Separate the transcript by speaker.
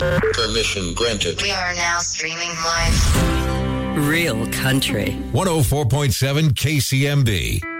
Speaker 1: Permission granted.
Speaker 2: We are now streaming live.
Speaker 3: Real country.
Speaker 4: 104.7 KCMB.